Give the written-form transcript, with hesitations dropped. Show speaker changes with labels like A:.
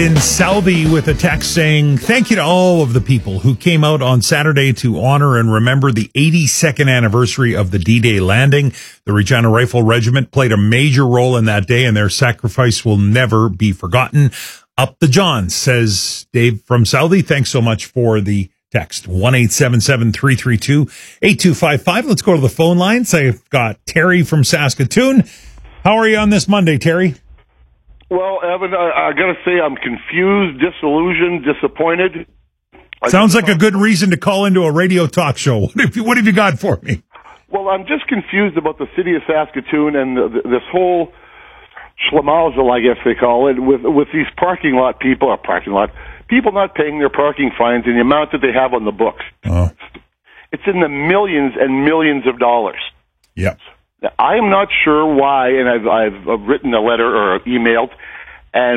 A: In Southie with a text saying, thank you to all of the people who came out on Saturday to honor and remember the 82nd anniversary of the D-Day landing. The Regina Rifle Regiment played a major role in that day, and their sacrifice will never be forgotten. Up the Johns, says Dave from Southie. Thanks so much for the text. 1-877-332-8255. Let's go to the phone lines. I've got Terry from Saskatoon. How are you on this Monday, Terry?
B: Well, Evan, I got to say I'm confused, disillusioned, disappointed.
A: Sounds like a good reason to call into a radio talk show. What have you got for me?
B: Well, I'm just confused about the city of Saskatoon and this whole schlemazel, I guess they call it, with these people not paying their parking fines and the amount that they have on the books.
A: Oh.
B: It's in the millions and millions of dollars.
A: Yeah.
B: I am not sure why, and I've written a letter or emailed,